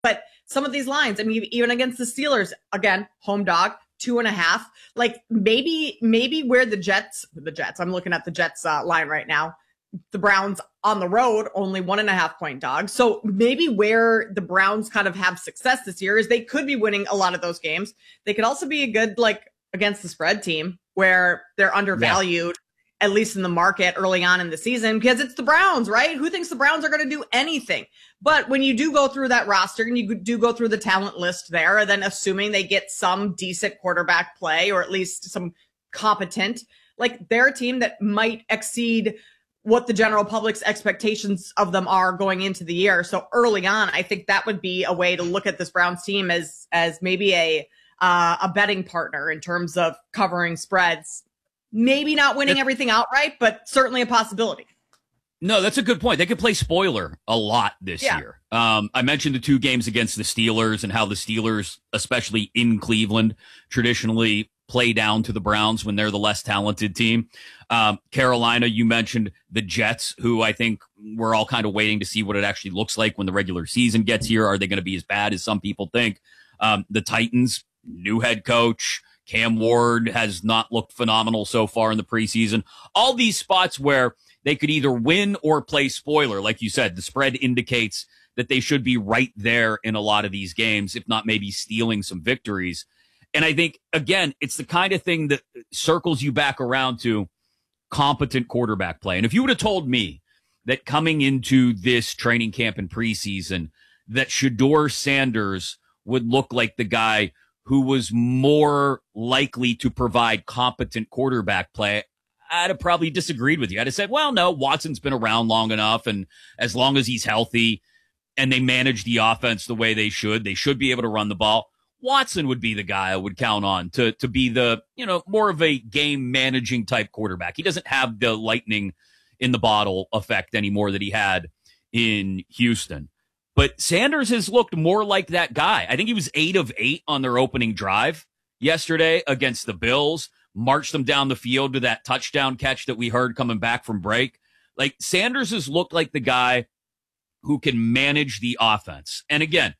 But some of these lines, I mean, even against the Steelers, again, home dog, 2.5. Like maybe where the Jets, I'm looking at the Jets line right now. The Browns on the road, only 1.5 point dogs. So maybe where the Browns kind of have success this year is they could be winning a lot of those games. They could also be a good, like, against the spread team where they're undervalued, at least in the market early on in the season, because it's the Browns, right? Who thinks the Browns are going to do anything? But when you do go through that roster and you do go through the talent list there, then assuming they get some decent quarterback play or at least some competent, like they're a team that might exceed what the general public's expectations of them are going into the year. So early on, I think that would be a way to look at this Browns team as maybe a betting partner in terms of covering spreads. Maybe not winning everything outright, but certainly a possibility. No, that's a good point. They could play spoiler a lot this year. I mentioned the 2 games against the Steelers and how the Steelers, especially in Cleveland, traditionally play down to the Browns when they're the less talented team. Carolina, you mentioned the Jets, who I think we're all kind of waiting to see what it actually looks like when the regular season gets here. Are they going to be as bad as some people think? The Titans, new head coach, Cam Ward has not looked phenomenal so far in the preseason. All these spots where they could either win or play spoiler. Like you said, the spread indicates that they should be right there in a lot of these games, if not maybe stealing some victories. And I think, again, it's the kind of thing that circles you back around to competent quarterback play. And if you would have told me that coming into this training camp and preseason, that Shedeur Sanders would look like the guy who was more likely to provide competent quarterback play, I'd have probably disagreed with you. I'd have said, well, no, Watson's been around long enough, and as long as he's healthy and they manage the offense the way they should be able to run the ball. Watson would be the guy I would count on to be the, more of a game managing type quarterback. He doesn't have the lightning in the bottle effect anymore that he had in Houston. But Sanders has looked more like that guy. I think he was 8 of 8 on their opening drive yesterday against the Bills, marched them down the field to that touchdown catch that we heard coming back from break. Like, Sanders has looked like the guy who can manage the offense. And again,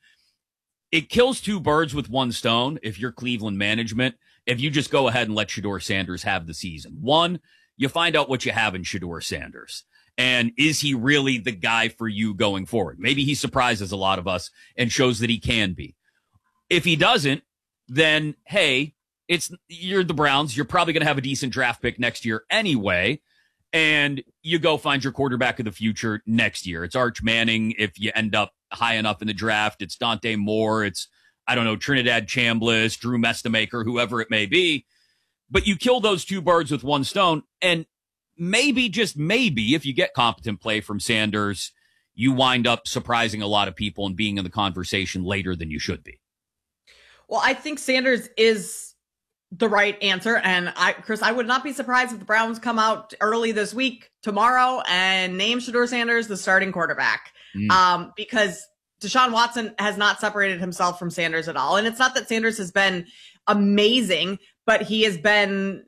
it kills 2 birds with 1 stone if you're Cleveland management, if you just go ahead and let Shedeur Sanders have the season. 1, you find out what you have in Shedeur Sanders. And is he really the guy for you going forward? Maybe he surprises a lot of us and shows that he can be. If he doesn't, then, hey, you're the Browns. You're probably going to have a decent draft pick next year anyway. And you go find your quarterback of the future next year. It's Arch Manning if you end up high enough in the draft. It's Dante Moore. It's, Trinidad Chambliss, Drew Mestamaker, whoever it may be. But you kill those 2 birds with 1 stone. And maybe, just maybe, if you get competent play from Sanders, you wind up surprising a lot of people and being in the conversation later than you should be. Well, I think Sanders is the right answer. And Chris, I would not be surprised if the Browns come out early this week, tomorrow, and name Shedeur Sanders the starting quarterback. Because Deshaun Watson has not separated himself from Sanders at all. And it's not that Sanders has been amazing, but he has been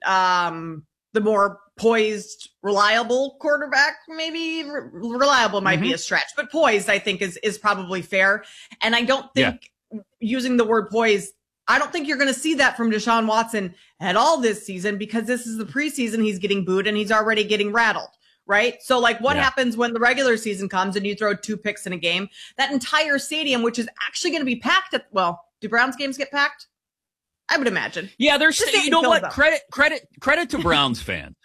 the more poised, reliable quarterback. Maybe reliable might be a stretch, but poised, I think, is probably fair. And I don't think using the word poised, I don't think you're going to see that from Deshaun Watson at all this season, because this is the preseason. He's getting booed and he's already getting rattled, right? So like what happens when the regular season comes and you throw 2 picks in a game? That entire stadium, which is actually going to be packed do Browns games get packed? I would imagine. Yeah, there's, what? Credit to Browns fans.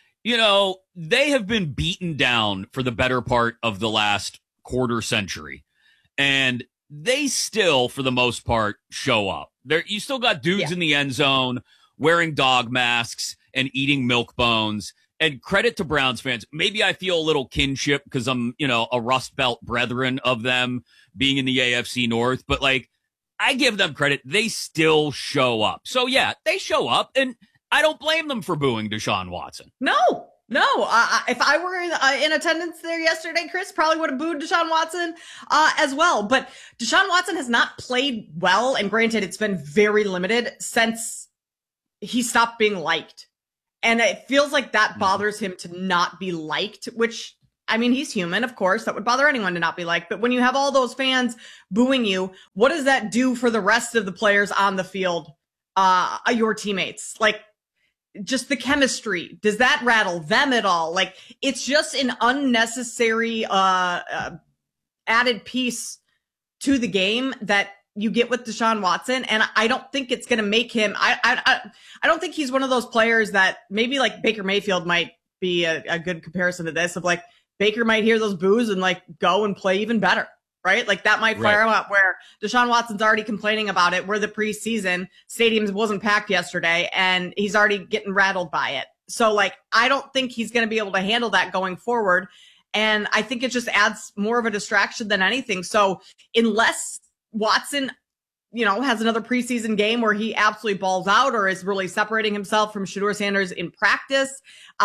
They have been beaten down for the better part of the last quarter century. And they still, for the most part, show up. You still got dudes in the end zone wearing dog masks and eating milk bones. And credit to Browns fans. Maybe I feel a little kinship because I'm, a Rust Belt brethren of them being in the AFC North. But, I give them credit. They still show up. So, yeah, they show up. And I don't blame them for booing Deshaun Watson. No. If I were in attendance there yesterday, Chris, probably would have booed Deshaun Watson as well. But Deshaun Watson has not played well. And granted, it's been very limited since he stopped being liked. And it feels like that bothers him to not be liked, which I mean, he's human, of course. That would bother anyone to not be liked. But when you have all those fans booing you, what does that do for the rest of the players on the field, your teammates? Like, just the chemistry. Does that rattle them at all? Like, it's just an unnecessary added piece to the game that you get with Deshaun Watson. And I don't think it's going to make him, I don't think he's one of those players that maybe like Baker Mayfield might be a good comparison to this, of like, Baker might hear those boos and like go and play even better, right? Like that might fire him up, where Deshaun Watson's already complaining about it. Where the preseason stadium wasn't packed yesterday and he's already getting rattled by it. So like, I don't think he's going to be able to handle that going forward. And I think it just adds more of a distraction than anything. So unless Watson, has another preseason game where he absolutely balls out or is really separating himself from Shedeur Sanders in practice,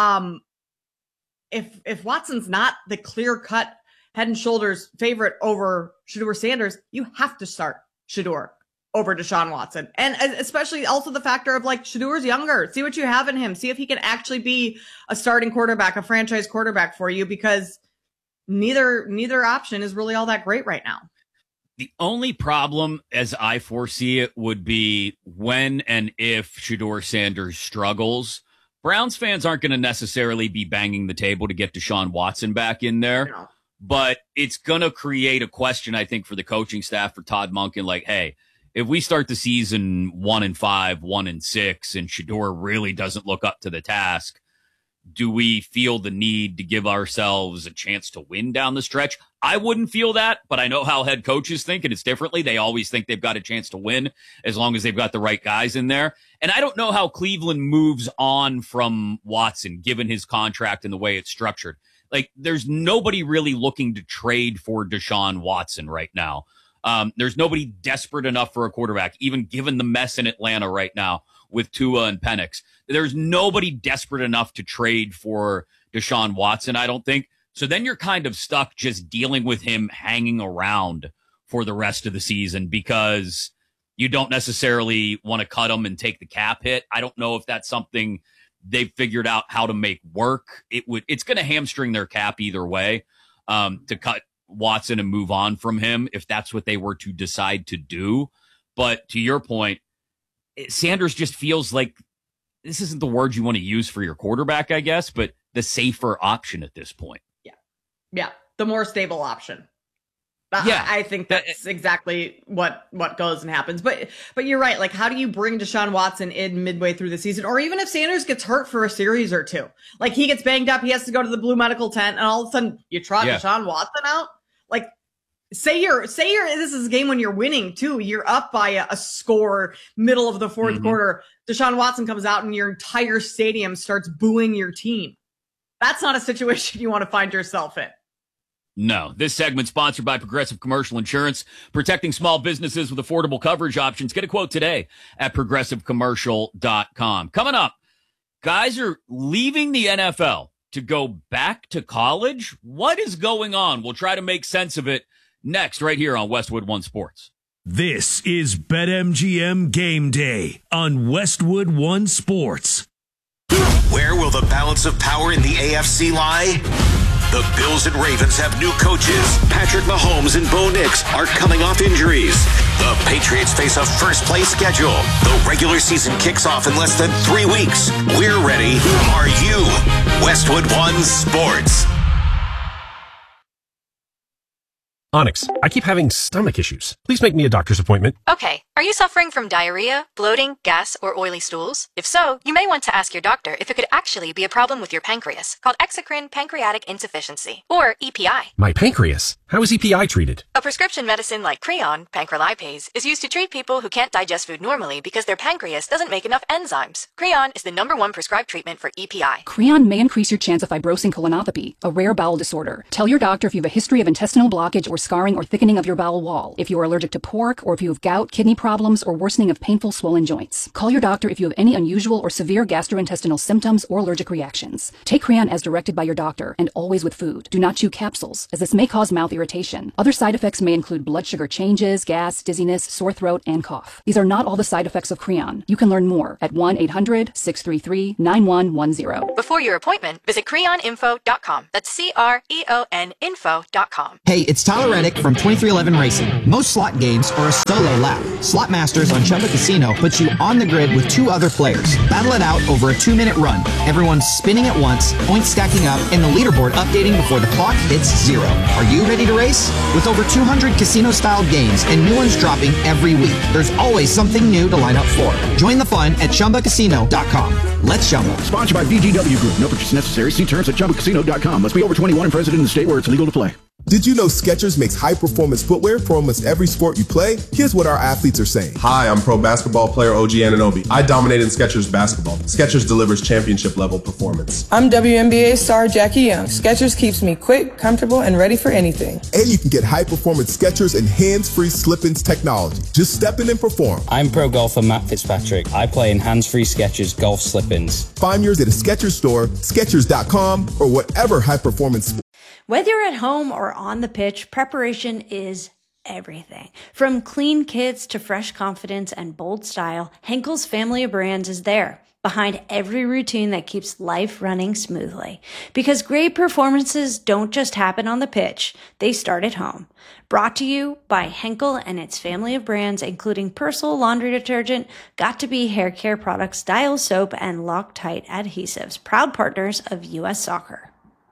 if Watson's not the clear-cut head and shoulders favorite over Shedeur Sanders, you have to start Shedeur over Deshaun Watson. And especially also the factor of like, Shedeur's younger. See what you have in him. See if he can actually be a starting quarterback, a franchise quarterback for you, because neither option is really all that great right now. The only problem, as I foresee it, would be when and if Shedeur Sanders struggles. Browns fans aren't going to necessarily be banging the table to get Deshaun Watson back in there, No. but it's going to create a question, I think, for the coaching staff, for Todd Monken, like, hey, if we start the season 1-5, 1-6, and Shedeur really doesn't look up to the task, do we feel the need to give ourselves a chance to win down the stretch? I wouldn't feel that, but I know how head coaches think, and it's differently. They always think they've got a chance to win as long as they've got the right guys in there. And I don't know how Cleveland moves on from Watson, given his contract and the way it's structured. Like, there's nobody really looking to trade for Deshaun Watson right now. There's nobody desperate enough for a quarterback, even given the mess in Atlanta right now with Tua and Penix. There's nobody desperate enough to trade for Deshaun Watson, I don't think. So then you're kind of stuck just dealing with him hanging around for the rest of the season because you don't necessarily want to cut him and take the cap hit. I don't know if that's something they've figured out how to make work. It's going to hamstring their cap either way, to cut Watson and move on from him if that's what they were to decide to do. But to your point, Sanders just feels like, this isn't the word you want to use for your quarterback, I guess, but the safer option at this point. Yeah. The more stable option. Yeah. I think that's exactly what goes and happens. But you're right. Like, how do you bring Deshaun Watson in midway through the season? Or even if Sanders gets hurt for a series or two, like he gets banged up, he has to go to the blue medical tent, and all of a sudden you trot Deshaun Watson out. Like, say this is a game when you're winning too. You're up by a score, middle of the fourth quarter. Deshaun Watson comes out and your entire stadium starts booing your team. That's not a situation you want to find yourself in. No. This segment sponsored by Progressive Commercial Insurance, protecting small businesses with affordable coverage options. Get a quote today at progressivecommercial.com. Coming up, guys are leaving the NFL to go back to college. What is going on? We'll try to make sense of it next, right here on Westwood One Sports. This is BetMGM Game Day on Westwood One Sports. Where will the balance of power in the AFC lie? The Bills and Ravens have new coaches. Patrick Mahomes and Bo Nix are coming off injuries. The Patriots face a first-place schedule. The regular season kicks off in less than 3 weeks. We're ready. Are you? Westwood One Sports. Onyx, I keep having stomach issues. Please make me a doctor's appointment. Okay. Are you suffering from diarrhea, bloating, gas, or oily stools? If so, you may want to ask your doctor if it could actually be a problem with your pancreas, called exocrine pancreatic insufficiency, or EPI. My pancreas? How is EPI treated? A prescription medicine like Creon, pancrelipase, is used to treat people who can't digest food normally because their pancreas doesn't make enough enzymes. Creon is the #1 prescribed treatment for EPI. Creon may increase your chance of fibrosing colonopathy, a rare bowel disorder. Tell your doctor if you have a history of intestinal blockage or scarring or thickening of your bowel wall, if you are allergic to pork, or if you have gout, kidney problems, or worsening of painful swollen joints. Call your doctor if you have any unusual or severe gastrointestinal symptoms or allergic reactions. Take Creon as directed by your doctor and always with food. Do not chew capsules, as this may cause mouth irritation. Other side effects may include blood sugar changes, gas, dizziness, sore throat, and cough. These are not all the side effects of Creon. You can learn more at 1-800-633-9110. Before your appointment, visit creoninfo.com. That's CREON info.com. Hey, it's Tyler Reddick from 2311 Racing. Most slot games are a solo lap. Slot Masters on Chumba Casino puts you on the grid with 2 other players. Battle it out over a 2-minute run. Everyone's spinning at once, points stacking up, and the leaderboard updating before the clock hits 0. Are you ready to race? With over 200 casino-style games and new ones dropping every week, there's always something new to line up for. Join the fun at ChumbaCasino.com. Let's Chumba. Sponsored by VGW Group. No purchase necessary. See terms at ChumbaCasino.com. Must be over 21 and present in the state where it's legal to play. Did you know Skechers makes high-performance footwear for almost every sport you play? Here's what our athletes are saying. Hi, I'm pro basketball player OG Anunoby. I dominate in Skechers basketball. Skechers delivers championship-level performance. I'm WNBA star Jackie Young. Skechers keeps me quick, comfortable, and ready for anything. And you can get high-performance Skechers and hands-free slip-ins technology. Just step in and perform. I'm pro golfer Matt Fitzpatrick. I play in hands-free Skechers golf slip-ins. Find yours at a Skechers store, Skechers.com, or whatever high-performance. Whether you're at home or on the pitch, preparation is everything. From clean kits to fresh confidence and bold style, Henkel's family of brands is there, behind every routine that keeps life running smoothly. Because great performances don't just happen on the pitch, they start at home. Brought to you by Henkel and its family of brands, including Persil laundry detergent, Got2b hair care products, Dial soap, and Loctite adhesives, proud partners of U.S. Soccer.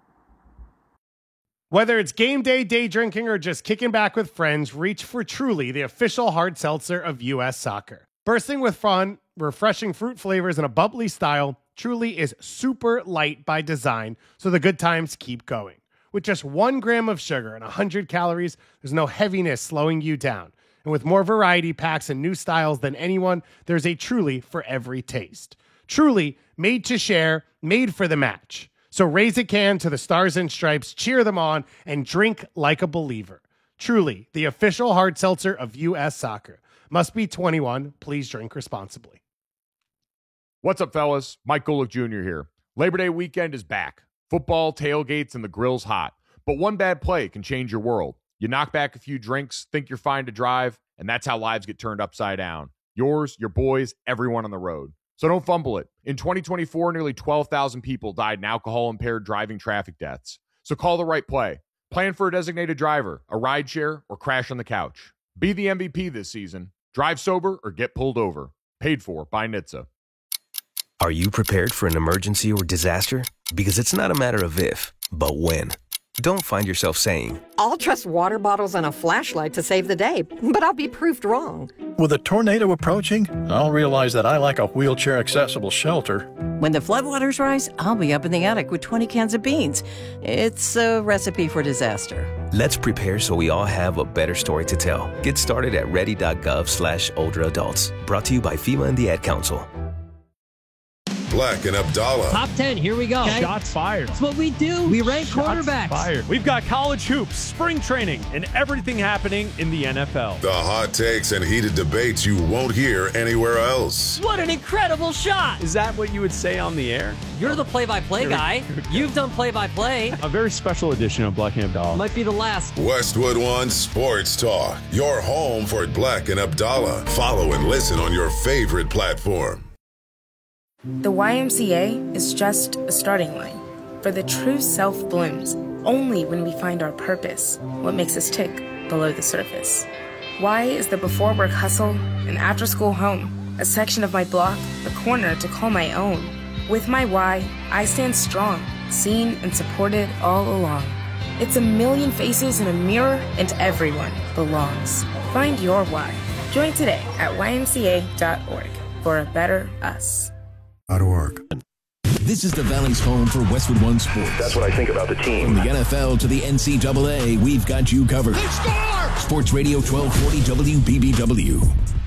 Whether it's game day, day drinking, or just kicking back with friends, reach for Truly, the official hard seltzer of U.S. Soccer. Bursting with fun, refreshing fruit flavors, and a bubbly style, Truly is super light by design, so the good times keep going. With just 1 gram of sugar and 100 calories, there's no heaviness slowing you down. And with more variety packs and new styles than anyone, there's a Truly for every taste. Truly, made to share, made for the match. So raise a can to the Stars and Stripes, cheer them on, and drink like a believer. Truly, the official hard seltzer of U.S. Soccer. Must be 21. Please drink responsibly. What's up, fellas? Mike Golick Jr. here. Labor Day weekend is back. Football, tailgates, and the grill's hot. But one bad play can change your world. You knock back a few drinks, think you're fine to drive, and that's how lives get turned upside down. Yours, your boys, everyone on the road. So don't fumble it. In 2024, nearly 12,000 people died in alcohol-impaired driving traffic deaths. So call the right play. Plan for a designated driver, a rideshare, or crash on the couch. Be the MVP this season. Drive sober or get pulled over. Paid for by NHTSA. Are you prepared for an emergency or disaster? Because it's not a matter of if, but when. Don't find yourself saying, I'll trust water bottles and a flashlight to save the day, but I'll be proved wrong. With a tornado approaching, I'll realize that I like a wheelchair-accessible shelter. When the floodwaters rise, I'll be up in the attic with 20 cans of beans. It's a recipe for disaster. Let's prepare so we all have a better story to tell. Get started at ready.gov/older adults. Brought to you by FEMA and the Ad Council. Black and Abdallah. Top 10, here we go. Okay. Shots fired. That's what we do. We rank quarterbacks. Fired. We've got college hoops, spring training, and everything happening in the NFL. The hot takes and heated debates you won't hear anywhere else. What an incredible shot. Is that what you would say on the air? You're the play-by-play guy. You've done play-by-play. A very special edition of Black and Abdallah. Might be the last. Westwood One Sports Talk. Your home for Black and Abdallah. Follow and listen on your favorite platform. The YMCA is just a starting line, for the true self blooms only when we find our purpose, what makes us tick below the surface. Y is the before work hustle, an after school home, a section of my block, a corner to call my own. With my Y, I stand strong, seen and supported all along. It's a million faces in a mirror, and everyone belongs. Find your Y. Join today at ymca.org for a better us. This is the Valley's home for Westwood One Sports. That's what I think about the team. From the NFL to the NCAA, we've got you covered. Sports Radio 1240 WBBW.